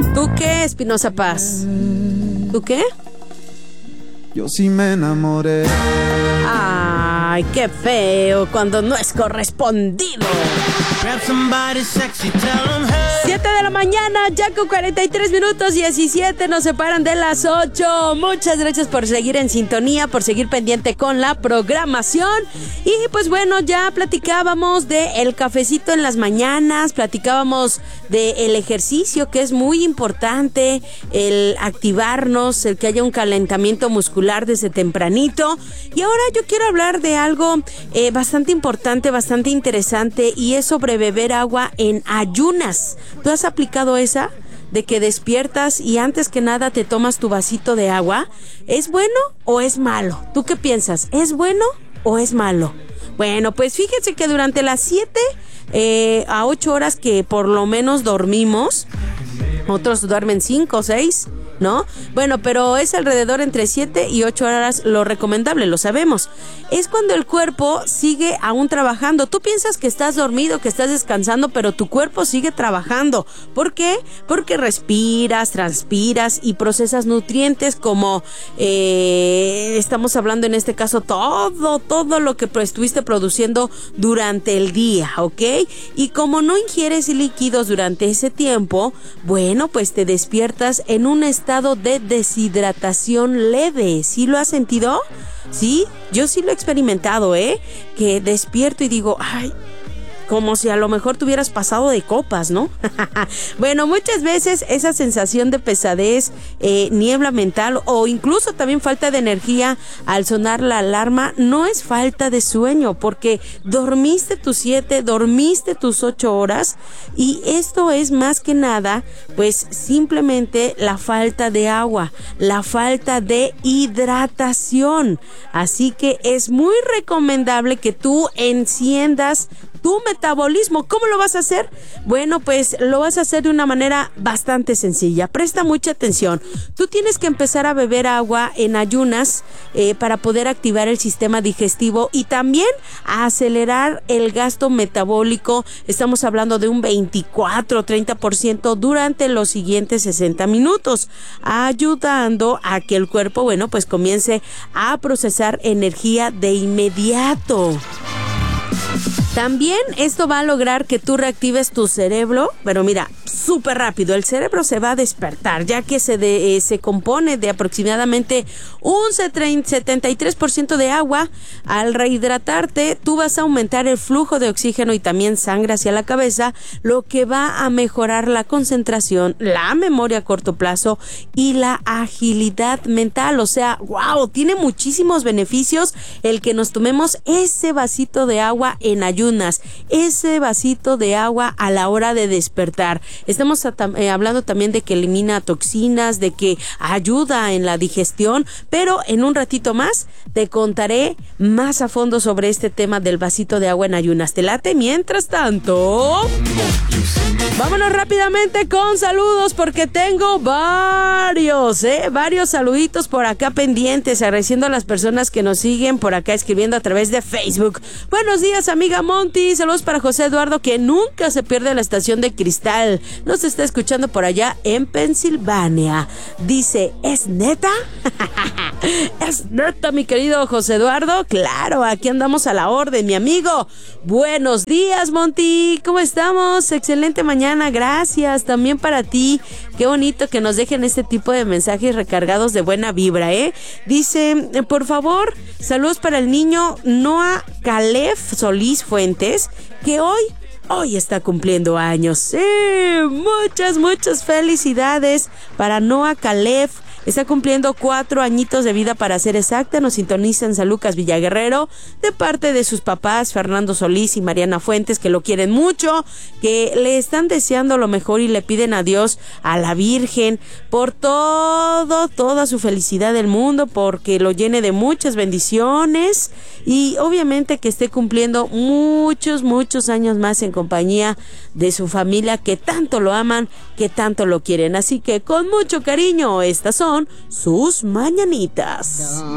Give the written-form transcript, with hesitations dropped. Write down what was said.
¿Tú qué, Espinosa Paz? ¿Tú qué? Yo sí me enamoré. Ay, qué feo cuando no es correspondido. 7 de la mañana, ya con 43 minutos 17, nos separan de las 8. Muchas gracias por seguir en sintonía, por seguir pendiente con la programación. Y pues bueno, ya platicábamos de el cafecito en las mañanas, platicábamos de el ejercicio, que es muy importante, el activarnos, el que haya un calentamiento muscular desde tempranito. Y ahora yo quiero hablar de algo bastante importante, bastante interesante, y es sobre beber agua en ayunas. ¿Tú has aplicado esa? De que despiertas y antes que nada te tomas tu vasito de agua. ¿Es bueno o es malo? ¿Tú qué piensas? ¿Es bueno o es malo? Bueno, pues fíjense que durante las 7 a 8 horas que por lo menos dormimos, otros duermen 5 o 6, ¿no? Bueno, pero es alrededor entre 7 y 8 horas lo recomendable, lo sabemos. Es cuando el cuerpo sigue aún trabajando. Tú piensas que estás dormido, que estás descansando, pero tu cuerpo sigue trabajando. ¿Por qué? Porque respiras, transpiras y procesas nutrientes como estamos hablando en este caso todo lo que estuviste produciendo durante el día, ¿ok? Y como no ingieres líquidos durante ese tiempo, bueno, pues te despiertas en un estado de deshidratación leve. ¿Sí lo has sentido? Sí, yo sí lo he experimentado, que despierto y digo, ay, como si a lo mejor te hubieras pasado de copas, ¿no? Bueno, muchas veces esa sensación de pesadez, niebla mental o incluso también falta de energía al sonar la alarma no es falta de sueño, porque dormiste tus 7, dormiste tus 8 horas y esto es más que nada, pues simplemente la falta de agua, la falta de hidratación. Así que es muy recomendable que tú enciendas tu metabolismo. ¿Cómo lo vas a hacer? Bueno, pues lo vas a hacer de una manera bastante sencilla. Presta mucha atención. Tú tienes que empezar a beber agua en ayunas para poder activar el sistema digestivo y también a acelerar el gasto metabólico. Estamos hablando de un 24-30% durante los siguientes 60 minutos, ayudando a que el cuerpo, bueno, pues comience a procesar energía de inmediato. También esto va a lograr que tú reactives tu cerebro, pero mira, súper rápido. El cerebro se va a despertar, ya que se compone de aproximadamente un 73% de agua. Al rehidratarte, tú vas a aumentar el flujo de oxígeno y también sangre hacia la cabeza, lo que va a mejorar la concentración, la memoria a corto plazo y la agilidad mental. O sea, wow, tiene muchísimos beneficios el que nos tomemos ese vasito de agua en ayunas, ese vasito de agua a la hora de despertar. Estamos hablando también de que elimina toxinas, de que ayuda en la digestión, pero en un ratito más te contaré más a fondo sobre este tema del vasito de agua en ayunas. ¿Te late? Mientras tanto, vámonos rápidamente con saludos porque tengo varios saluditos por acá pendientes, agradeciendo a las personas que nos siguen por acá escribiendo a través de Facebook. Buenos días, amiga Monty, saludos para José Eduardo, que nunca se pierde la estación de Cristal, nos está escuchando por allá en Pensilvania. Dice, ¿es neta? ¿Es neta, mi querido José Eduardo? Claro, aquí andamos a la orden, mi amigo. Buenos días, Monty, ¿cómo estamos? Excelente mañana, gracias, también para ti. Qué bonito que nos dejen este tipo de mensajes recargados de buena vibra, Dice, por favor, saludos para el niño Noah Caleb Solís Fuentes, que hoy está cumpliendo años. Sí, muchas felicidades para Noah Caleb. Está cumpliendo 4 añitos de vida para ser exacta. Nos sintoniza en San Lucas, Villaguerrero, de parte de sus papás Fernando Solís y Mariana Fuentes, que lo quieren mucho, que le están deseando lo mejor y le piden a Dios, a la Virgen, por toda su felicidad del mundo, porque lo llene de muchas bendiciones y obviamente que esté cumpliendo muchos años más en compañía de su familia, que tanto lo aman, que tanto lo quieren. Así que con mucho cariño, estas son sus mañanitas.